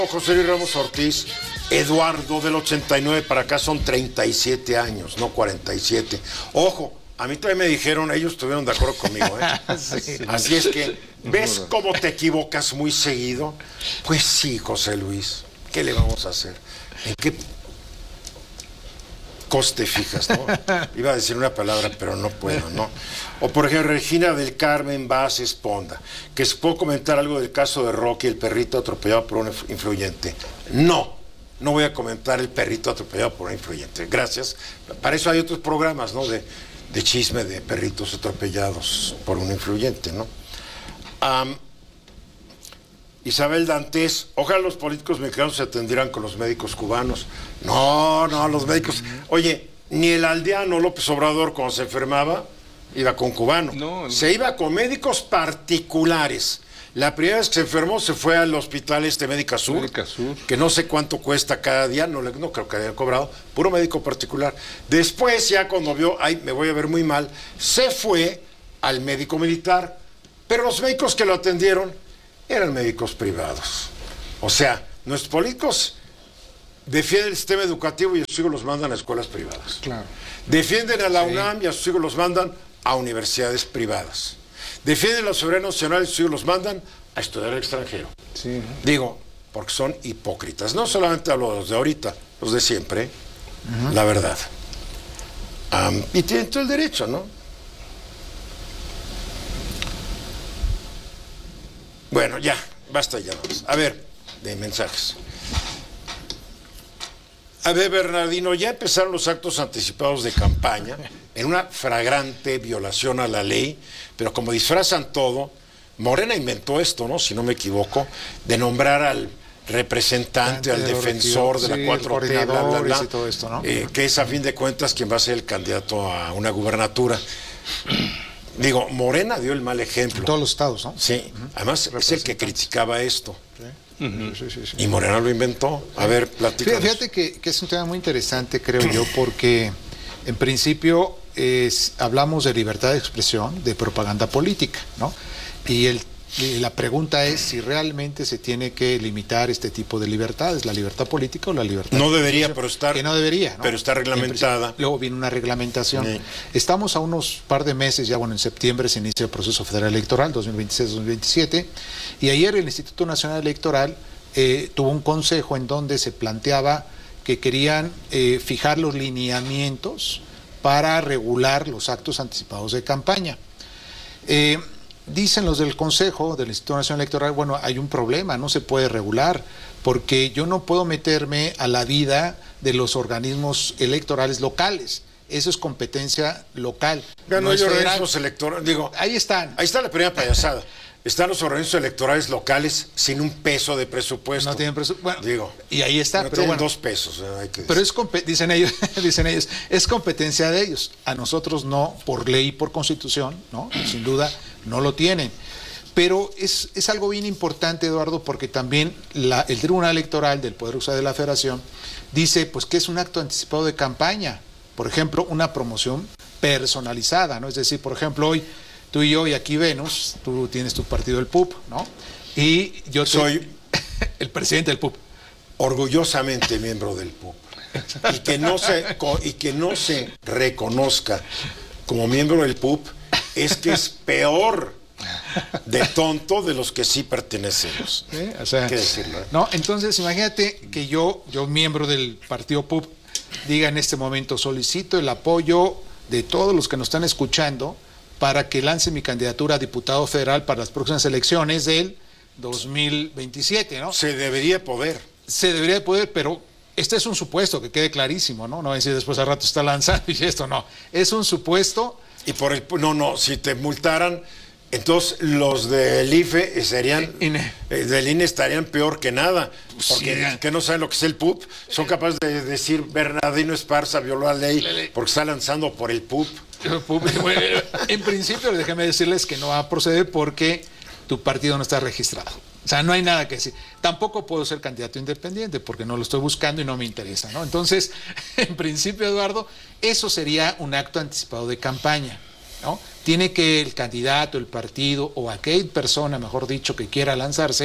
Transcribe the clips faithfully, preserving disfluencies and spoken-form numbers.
José Luis Ramos Ortiz, Eduardo del ochenta y nueve para acá son treinta y siete años, no cuarenta y siete. Ojo, a mí también me dijeron, ellos estuvieron de acuerdo conmigo, ¿eh? Sí. Así es que, ¿ves cómo te equivocas muy seguido? Pues sí, José Luis, ¿qué le vamos a hacer? ¿En qué coste fijas, no? Iba a decir una palabra, pero no puedo, ¿no? O por ejemplo, Regina del Carmen Vázquez Ponda, que se puede comentar algo del caso de Rocky, el perrito atropellado por un influyente. No, no voy a comentar el perrito atropellado por un influyente. Gracias. Para eso hay otros programas, ¿no? De, de chisme de perritos atropellados por un influyente, ¿no? Um, Isabel Dantes, ojalá los políticos mexicanos se atendieran con los médicos cubanos. No, no, los médicos... Oye, ni el aldeano López Obrador cuando se enfermaba iba con cubano. No, no. Se iba con médicos particulares. La primera vez que se enfermó se fue al hospital este Médica Sur, Médica Sur. Que no sé cuánto cuesta cada día, no, no creo que hayan cobrado, puro médico particular. Después ya cuando vio, ay, me voy a ver muy mal, se fue al médico militar, pero los médicos que lo atendieron eran médicos privados. O sea, nuestros políticos defienden el sistema educativo y a sus hijos los mandan a escuelas privadas. Claro. Defienden a la sí. UNAM y a sus hijos los mandan a universidades privadas. Defienden la soberanía nacional y a sus hijos los mandan a estudiar al extranjero. Sí. Digo, porque son hipócritas. No solamente hablo de los de ahorita, los de siempre, uh-huh. La verdad. Um, y tienen todo el derecho, ¿no? Bueno, ya, basta ya. A ver, de mensajes. A ver, Bernardino, ya empezaron los actos anticipados de campaña en una flagrante violación a la ley, pero como disfrazan todo, Morena inventó esto, ¿no? Si no me equivoco, de nombrar al representante, al defensor de la cuatro T, bla, bla, bla, y todo esto, ¿no? eh, que es a fin de cuentas quien va a ser el candidato a una gubernatura. Digo, Morena dio el mal ejemplo. En todos los estados, ¿no? Sí, uh-huh. Además es el que criticaba esto. Sí. Uh-huh. Sí, sí, sí. Y Morena lo inventó. A ver, platícanos. Fíjate que, que es un tema muy interesante, creo yo, porque en principio es, hablamos de libertad de expresión, de propaganda política, ¿no? Y el Y la pregunta es si realmente se tiene que limitar este tipo de libertades, la libertad política o la libertad no debería, pero está, que no debería, ¿no? Pero está reglamentada. Luego viene una reglamentación. Sí. Estamos a unos par de meses, ya bueno, en septiembre se inicia el proceso federal electoral, dos mil veintiséis dos mil veintisiete, y ayer el Instituto Nacional Electoral eh, tuvo un consejo en donde se planteaba que querían eh, fijar los lineamientos para regular los actos anticipados de campaña. Eh, Dicen los del Consejo del Instituto Nacional Electoral, bueno, hay un problema, no se puede regular, porque yo no puedo meterme a la vida de los organismos electorales locales. Eso es competencia local. Ya no, no hay organismos electorales, digo. Ahí están. Ahí está la primera payasada. Están los organismos electorales locales sin un peso de presupuesto. No tienen presupuesto. Bueno, digo, y ahí está. No pero tienen bueno, dos pesos. Hay que pero es dicen ellos, dicen ellos, es competencia de ellos. A nosotros no, por ley y por constitución, ¿no? Sin duda no lo tienen. Pero es, es algo bien importante, Eduardo, porque también la, el Tribunal Electoral del Poder Judicial de la Federación dice pues que es un acto anticipado de campaña. Por ejemplo, una promoción personalizada, ¿no? Es decir, por ejemplo, hoy tú y yo y aquí Venus, tú tienes tu partido el P U P, ¿no? Y yo te... soy el presidente del P U P. Orgullosamente miembro del P U P. Y que no se, y que no se reconozca como miembro del P U P es que es peor de tonto de los que sí pertenecemos. ¿Sí? O sea, hay que decirlo, ¿eh? No, entonces imagínate que yo, yo miembro del partido P U P, diga en este momento, solicito el apoyo de todos los que nos están escuchando para que lance mi candidatura a diputado federal para las próximas elecciones del dos mil veintisiete, ¿no? Se debería poder. Se debería poder, pero este es un supuesto, que quede clarísimo, ¿no? No va a decir después al rato está lanzando y esto, no. Es un supuesto. Y por el, no, no, si te multaran, entonces los del I F E serían, I N E. Eh, del I N E estarían peor que nada, porque sí, que no saben lo que es el P U P, son capaces de decir Bernardino Esparza violó la ley porque está lanzando por el P U P. Bueno, en principio, déjame decirles que no va a proceder porque tu partido no está registrado. O sea, no hay nada que decir. Tampoco puedo ser candidato independiente porque no lo estoy buscando y no me interesa, ¿no? Entonces, en principio, Eduardo, eso sería un acto anticipado de campaña, ¿no? Tiene que el candidato, el partido o aquella persona, mejor dicho, que quiera lanzarse,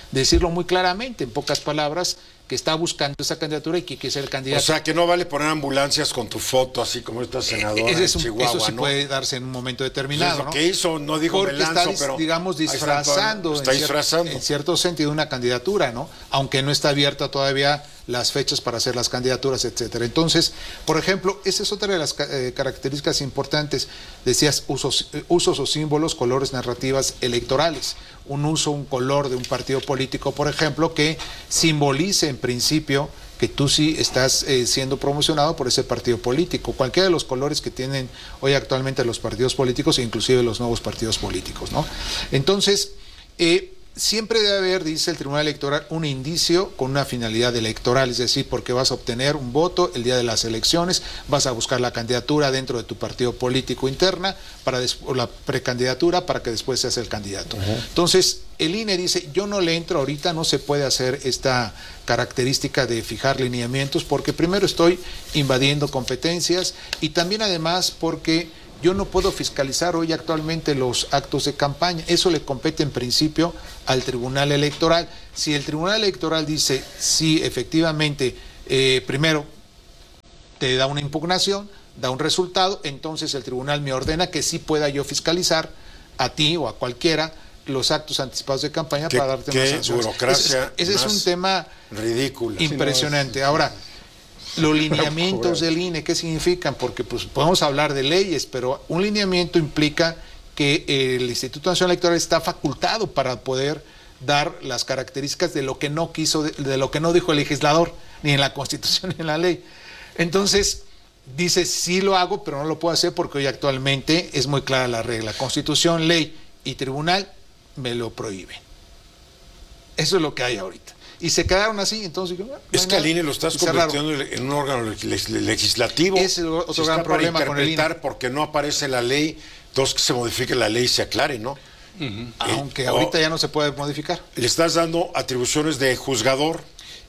decirlo muy claramente, en pocas palabras, que está buscando esa candidatura y que quiere ser el candidato. O sea, que no vale poner ambulancias con tu foto, así como esta senadora es un, en Chihuahua, eso sí ¿no? puede darse en un momento determinado, pues es lo ¿no? que hizo, no dijo Porque me lanzo, está, pero digamos, disfrazando, está en, disfrazando. Cier en cierto sentido, una candidatura, ¿no? Aunque no está abierta todavía las fechas para hacer las candidaturas, etcétera. Entonces, por ejemplo, esa es otra de las eh, características importantes. Decías, usos, usos o símbolos, colores, narrativas electorales. Un uso, un color de un partido político, por ejemplo, que simbolice en principio que tú sí estás eh, siendo promocionado por ese partido político. Cualquiera de los colores que tienen hoy actualmente los partidos políticos, inclusive los nuevos partidos políticos, ¿no? Entonces, eh, siempre debe haber, dice el Tribunal Electoral, un indicio con una finalidad electoral, es decir, porque vas a obtener un voto el día de las elecciones, vas a buscar la candidatura dentro de tu partido político interna, para o la precandidatura para que después seas el candidato. Uh-huh. Entonces, el I N E dice, yo no le entro ahorita, no se puede hacer esta característica de fijar lineamientos, porque primero estoy invadiendo competencias y también además porque yo no puedo fiscalizar hoy actualmente los actos de campaña. Eso le compete en principio al Tribunal Electoral. Si el Tribunal Electoral dice, sí, efectivamente, eh, primero te da una impugnación, da un resultado, entonces el Tribunal me ordena que sí pueda yo fiscalizar a ti o a cualquiera los actos anticipados de campaña ¿Qué, para darte qué una sanción. burocracia Ese, ese es un tema ridículo, impresionante. Ahora, los lineamientos del I N E, ¿qué significan? Porque pues podemos hablar de leyes, pero un lineamiento implica que el Instituto Nacional Electoral está facultado para poder dar las características de lo que no quiso, de, de lo que no dijo el legislador, ni en la Constitución ni en la ley. Entonces, dice, sí lo hago, pero no lo puedo hacer porque hoy actualmente es muy clara la regla. Constitución, ley y tribunal me lo prohíben. Eso es lo que hay ahorita. Y se quedaron así, entonces... No es que al I N E lo estás convirtiendo en un órgano legislativo. Es otro se gran está problema para con el I N E. Porque no aparece la ley, entonces que se modifique la ley y se aclare, ¿no? Uh-huh. Aunque eh, ahorita o, ya no se puede modificar. Le estás dando atribuciones de juzgador.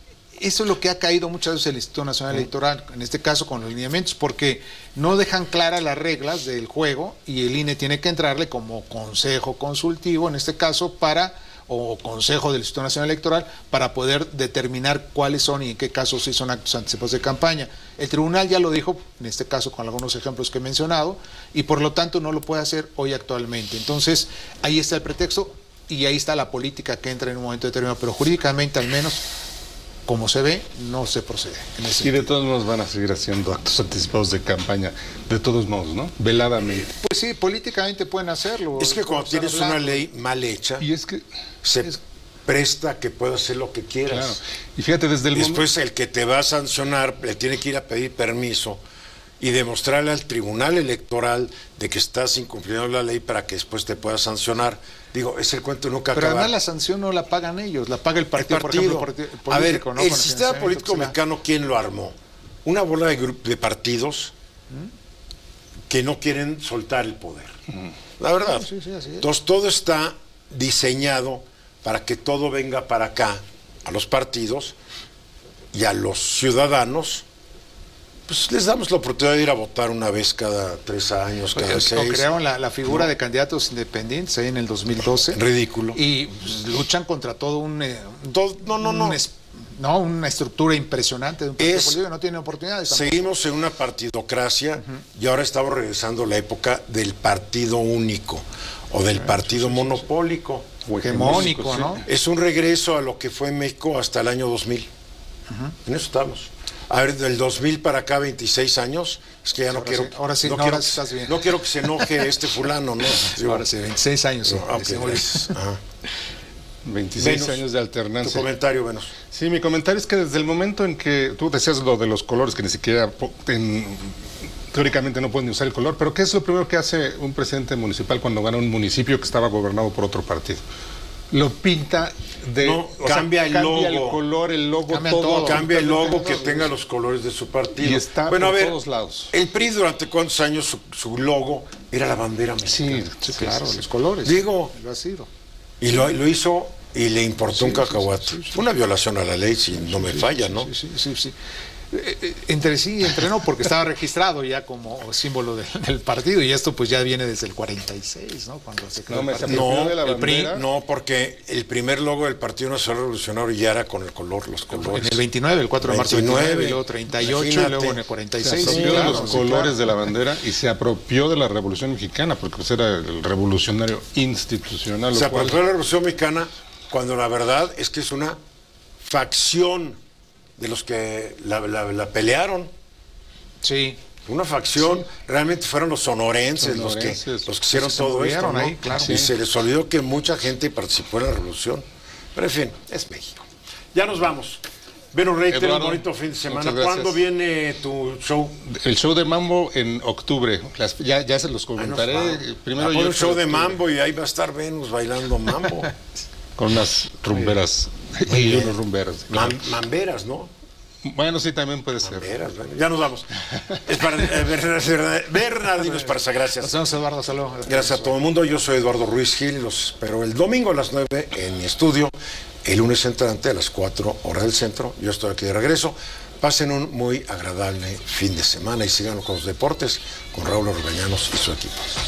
Eso es lo que ha caído muchas veces el Instituto Nacional uh-huh. Electoral, en este caso con los lineamientos, porque no dejan claras las reglas del juego y el I N E tiene que entrarle como consejo consultivo, en este caso, para... o Consejo del Instituto Nacional Electoral para poder determinar cuáles son y en qué casos sí son actos anticipados de campaña. El tribunal ya lo dijo, en este caso con algunos ejemplos que he mencionado, y por lo tanto no lo puede hacer hoy actualmente. Entonces, ahí está el pretexto y ahí está la política que entra en un momento determinado, pero jurídicamente al menos, como se ve, no se procede. En ese y sentido. De todos modos van a seguir haciendo actos anticipados de campaña, de todos modos, ¿no? Veladamente. Pues sí, políticamente pueden hacerlo. Es que cuando tienes hablando. una ley mal hecha, y es que se es... presta que puedas hacer lo que quieras. Claro. Y fíjate, desde el y después momento... el que te va a sancionar le tiene que ir a pedir permiso y demostrarle al Tribunal Electoral de que estás incumpliendo la ley para que después te pueda sancionar. Digo, es el cuento nunca Pero acaba. además la sanción no la pagan ellos, la paga el partido, el partido. por ejemplo, político, a ver, ¿no? el Con sistema el político mexicano, ¿quién lo armó? Una bola de, de partidos ¿Mm? que no quieren soltar el poder. ¿Mm? La verdad. Sí, sí, así es. Entonces, todo está diseñado para que todo venga para acá, a los partidos y a los ciudadanos. Pues les damos la oportunidad de ir a votar una vez cada tres años, cada o, seis. O crearon la, la figura no. de candidatos independientes ahí en el dos mil doce. Ridículo. Y pues, luchan contra todo un... un todo, no, no, no. Un es, no, una estructura impresionante de un partido político que no tiene oportunidades. Tampoco. Seguimos en una partidocracia uh-huh. y ahora estamos regresando a la época del partido único o del partido sí, sí, monopólico. O hegemónico, sí. ¿no? Es un regreso a lo que fue México hasta el año dos mil. Uh-huh. En eso estamos. A ver, del dos mil para acá, veintiséis años, es que ya no ahora quiero... Sí, ahora sí, no, no, quiero ahora sí estás bien. No quiero que se enoje este fulano, ¿no? Digo, ahora sí, veintiséis años. Sí, okay, sí, veintiséis Venus, años de alternancia. Tu comentario, Venus. Sí, mi comentario es que desde el momento en que tú decías lo de los colores, que ni siquiera en, teóricamente no pueden ni usar el color, pero ¿qué es lo primero que hace un presidente municipal cuando gana un municipio que estaba gobernado por otro partido? Lo pinta de... No, cambia sea, el cambia logo. el color, el logo, cambia todo. todo. Cambia el logo que tenga los colores de su partido. Y está bueno, por a ver, todos lados. El P R I durante cuántos años su, su logo era la bandera mexicana. Sí, sí claro, sí, sí. los colores. Digo, lo ha sido. Y lo, lo hizo y le importó sí, un cacahuate. Sí, sí, sí, sí. Fue una violación a la ley, si no me sí, falla, sí, ¿no? Sí, sí, sí, sí. Entre sí entrenó porque estaba registrado ya como símbolo de, del partido, y esto pues ya viene desde el cuarenta y seis, ¿no? Cuando se creó No, el me partido. No, de la el P R I, bandera. no, porque el primer logo del Partido Nacional Revolucionario ya era con el color, los colores. En el veintinueve, el cuatro de marzo del veintinueve, veintinueve, y luego treinta y ocho, imagínate. y luego en el cuarenta y Se seis. apropió Sí, de claro, los sí, colores claro. de la bandera y se apropió de la Revolución Mexicana, porque pues era el revolucionario institucional. Se Lo cual, apropió de la Revolución Mexicana cuando la verdad es que es una facción de los que la, la- la pelearon. Sí. Una facción, realmente fueron los sonorenses, los que Sonorenses, los que hicieron los que se todo esto, movieron ¿no? ahí, claro. Y Sí. se les olvidó que mucha gente participó en la revolución. Pero en fin, es México. Ya nos vamos. Bueno, reitero, un Eduardo, bonito fin de semana. muchas gracias. ¿Cuándo viene tu show? el show de Mambo en octubre. Las- ya, ya se los comentaré. Ay, nos va. Primero Ah, pon yo un show de octubre, mambo y ahí va a estar Venus bailando mambo. con unas rumberas Muy y bien. unos rumberos. Man- mamberas, ¿no? Bueno, sí, también puede ser. Mamberas, bueno, ya nos vamos. Es para eh, Bernardino Bernardino Esparza, Nos gracias. vemos, Eduardo. Hasta luego. Gracias a todo el mundo. Yo soy Eduardo Ruiz Gil. Los espero el domingo a las nueve en mi estudio. El lunes entrante a las cuatro horas del centro. Yo estoy aquí de regreso. Pasen un muy agradable fin de semana y sigan con los deportes con Raúl Orbañanos y su equipo.